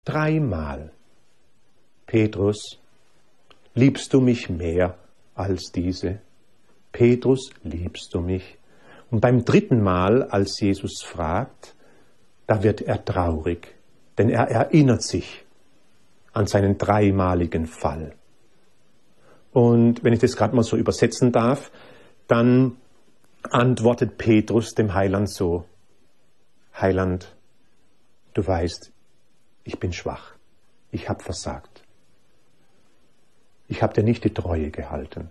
Dreimal: Petrus, liebst du mich mehr als diese? Petrus, liebst du mich? Und beim dritten Mal, als Jesus fragt, da wird er traurig, denn er erinnert sich an seinen dreimaligen Fall. Und wenn ich das gerade mal so übersetzen darf, dann antwortet Petrus dem Heiland so: Heiland, du weißt, ich bin schwach, ich habe versagt. Ich habe dir nicht die Treue gehalten.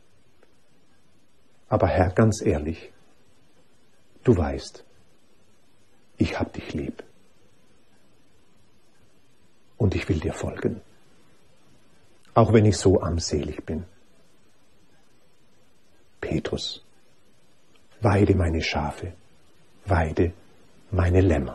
Aber Herr, ganz ehrlich, du weißt, ich hab dich lieb. Und ich will dir folgen. Auch wenn ich so armselig bin. Petrus, weide meine Schafe, weide meine Lämmer.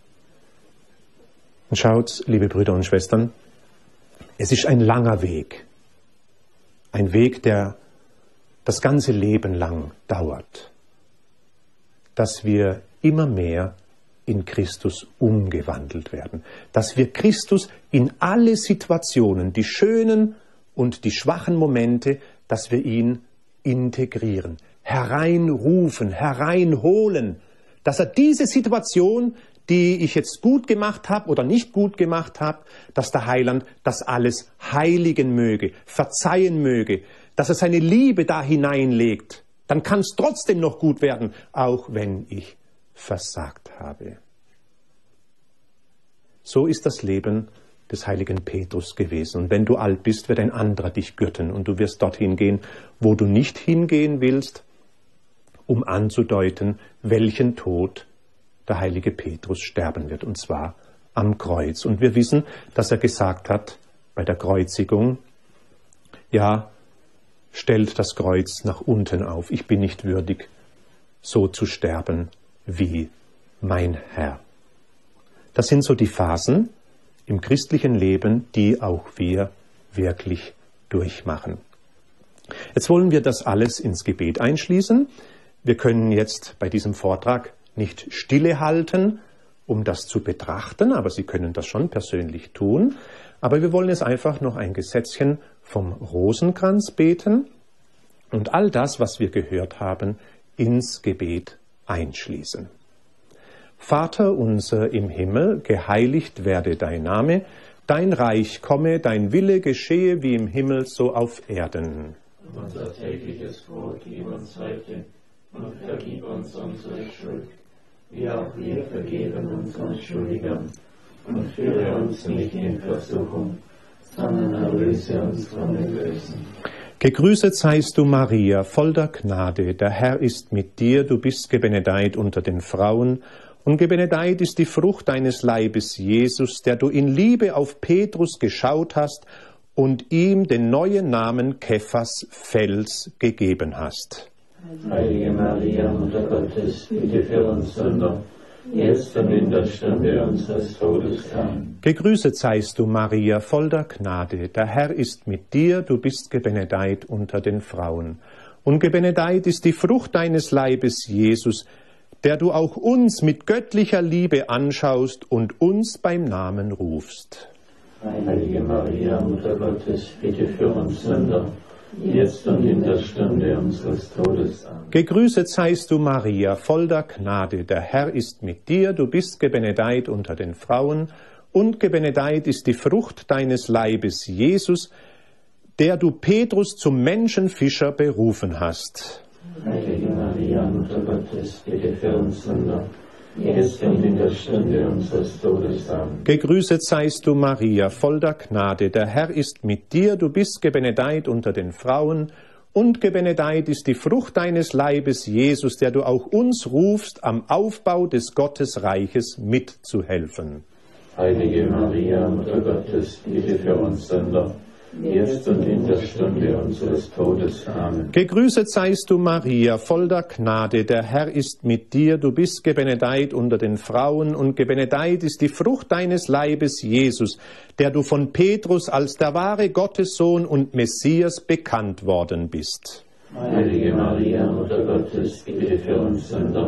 Und schaut, liebe Brüder und Schwestern, es ist ein langer Weg. Ein Weg, der das ganze Leben lang dauert. Dass wir immer mehr in Christus umgewandelt werden. Dass wir Christus in alle Situationen, die schönen und die schwachen Momente, dass wir ihn integrieren, hereinrufen, hereinholen. Dass er diese Situation, die ich jetzt gut gemacht habe oder nicht gut gemacht habe, dass der Heiland das alles heiligen möge, verzeihen möge, dass er seine Liebe da hineinlegt. Dann kann es trotzdem noch gut werden, auch wenn ich versagt habe. So ist das Leben des heiligen Petrus gewesen. Und wenn du alt bist, wird ein anderer dich gürten und du wirst dorthin gehen, wo du nicht hingehen willst, um anzudeuten, welchen Tod der heilige Petrus sterben wird, und zwar am Kreuz. Und wir wissen, dass er gesagt hat bei der Kreuzigung, ja, stellt das Kreuz nach unten auf, ich bin nicht würdig, so zu sterben wie mein Herr. Das sind so die Phasen im christlichen Leben, die auch wir wirklich durchmachen. Jetzt wollen wir das alles ins Gebet einschließen. Wir können jetzt bei diesem Vortrag nicht Stille halten, um das zu betrachten, aber Sie können das schon persönlich tun. Aber wir wollen jetzt einfach noch ein Gesetzchen vom Rosenkranz beten und all das, was wir gehört haben, ins Gebet einschließen. Vater unser im Himmel, geheiligt werde dein Name, dein Reich komme, dein Wille geschehe wie im Himmel, so auf Erden. Unser tägliches Brot gib uns heute und vergib uns unsere Schuld, wie auch wir vergeben unseren Schuldigern. Und führe uns nicht in Versuchung, sondern erlöse uns von dem Bösen. Gegrüßet seist du, Maria, voll der Gnade, der Herr ist mit dir, du bist gebenedeit unter den Frauen, und gebenedeit ist die Frucht deines Leibes, Jesus, der du in Liebe auf Petrus geschaut hast und ihm den neuen Namen Kephas, Fels, gegeben hast. Heilige Maria, Mutter Gottes, bitte für uns Sünder, jetzt und in der Stunde unseres Todes. Amen. Gegrüßet seist du, Maria, voll der Gnade, der Herr ist mit dir, du bist gebenedeit unter den Frauen. Und gebenedeit ist die Frucht deines Leibes, Jesus, der du auch uns mit göttlicher Liebe anschaust und uns beim Namen rufst. Heilige Maria, Mutter Gottes, bitte für uns Sünder, jetzt und in der Stunde unseres Todes. Amen. Gegrüßet seist du, Maria, voll der Gnade, der Herr ist mit dir, du bist gebenedeit unter den Frauen, und gebenedeit ist die Frucht deines Leibes, Jesus, der du Petrus zum Menschenfischer berufen hast. Heilige Maria, Mutter Gottes, bitte für uns Sünder, jetzt und in der Stunde unseres Todes. Amen. Gegrüßet seist du, Maria, voll der Gnade, der Herr ist mit dir, du bist gebenedeit unter den Frauen, und gebenedeit ist die Frucht deines Leibes, Jesus, der du auch uns rufst, am Aufbau des Gottesreiches mitzuhelfen. Heilige Maria, Mutter Gottes, bitte für uns Sünder, jetzt und in der Stunde unseres Todes. Amen. Gegrüßet seist du, Maria, voll der Gnade, der Herr ist mit dir, du bist gebenedeit unter den Frauen, und gebenedeit ist die Frucht deines Leibes, Jesus, der du von Petrus als der wahre Gottessohn und Messias bekannt worden bist. Heilige Maria, Mutter Gottes, bitte für uns Sünder,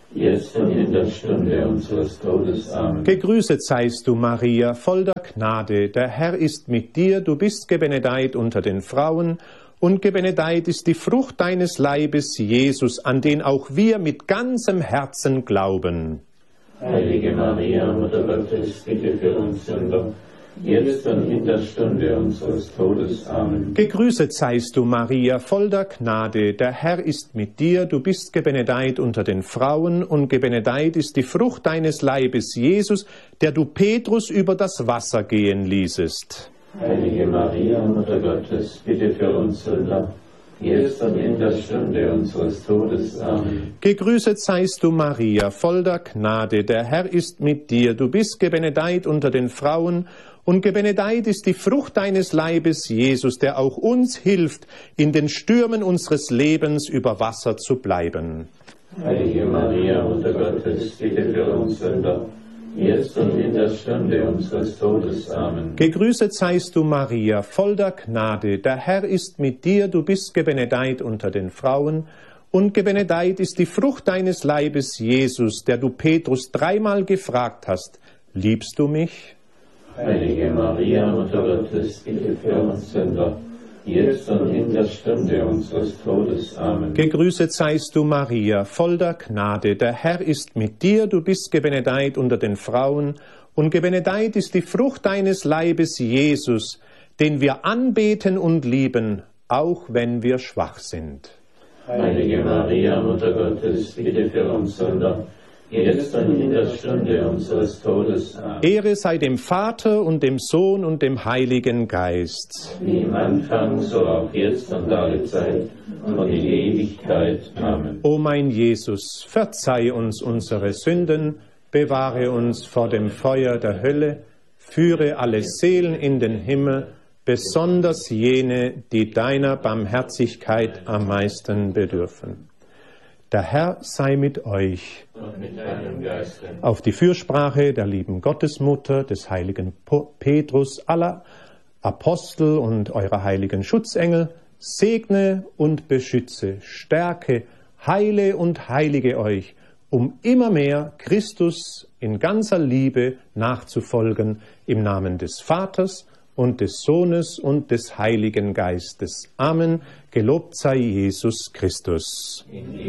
jetzt und in der Stunde unseres Todes. Amen. Gegrüßet seist du, Maria, voll der Gnade, der Herr ist mit dir, du bist gebenedeit unter den Frauen, und gebenedeit ist die Frucht deines Leibes, Jesus, an den auch wir mit ganzem Herzen glauben. Heilige Maria, Mutter Gottes, bitte für uns Sünder, jetzt und in der Stunde unseres Todes. Amen. Gegrüßet seist du, Maria, voll der Gnade, der Herr ist mit dir, du bist gebenedeit unter den Frauen, und gebenedeit ist die Frucht deines Leibes, Jesus, der du Petrus über das Wasser gehen ließest. Heilige Maria, Mutter Gottes, bitte für uns Sünder, jetzt und in der Stunde unseres Todes. Amen. Gegrüßet seist du, Maria, voll der Gnade, der Herr ist mit dir, du bist gebenedeit unter den Frauen, und gebenedeit ist die Frucht deines Leibes, Jesus, der auch uns hilft, in den Stürmen unseres Lebens über Wasser zu bleiben. Heilige Maria, Mutter Gottes, bitte für uns Sünder, jetzt und in der Stunde unseres Todes. Amen. Gegrüßet seist du, Maria, voll der Gnade, der Herr ist mit dir, du bist gebenedeit unter den Frauen, und gebenedeit ist die Frucht deines Leibes, Jesus, der du Petrus dreimal gefragt hast, liebst du mich? Heilige Maria, Mutter Gottes, bitte für uns Sünder, jetzt und in der Stunde unseres Todes. Amen. Gegrüßet seist du, Maria, voll der Gnade, der Herr ist mit dir, du bist gebenedeit unter den Frauen, und gebenedeit ist die Frucht deines Leibes, Jesus, den wir anbeten und lieben, auch wenn wir schwach sind. Heilige Maria, Mutter Gottes, bitte für uns Sünder, jetzt und in der Stunde unseres Todes. Amen. Ehre sei dem Vater und dem Sohn und dem Heiligen Geist. Wie im Anfang, so auch jetzt und alle Zeit und in Ewigkeit. Amen. O mein Jesus, verzeih uns unsere Sünden, bewahre uns vor dem Feuer der Hölle, führe alle Seelen in den Himmel, besonders jene, die deiner Barmherzigkeit am meisten bedürfen. Der Herr sei mit euch. Und mit deinem Geiste. Auf die Fürsprache der lieben Gottesmutter, des heiligen Petrus, aller Apostel und eurer heiligen Schutzengel, segne und beschütze, stärke, heile und heilige euch, um immer mehr Christus in ganzer Liebe nachzufolgen, im Namen des Vaters und des Sohnes und des Heiligen Geistes. Amen. Gelobt sei Jesus Christus.